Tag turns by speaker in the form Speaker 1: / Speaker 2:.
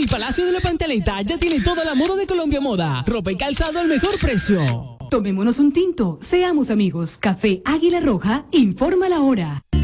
Speaker 1: El Palacio de la Pantaleta ya tiene toda la moda de Colombia Moda. Ropa y calzado al mejor precio.
Speaker 2: Tomémonos un tinto, seamos amigos. Café Águila Roja, informa la hora.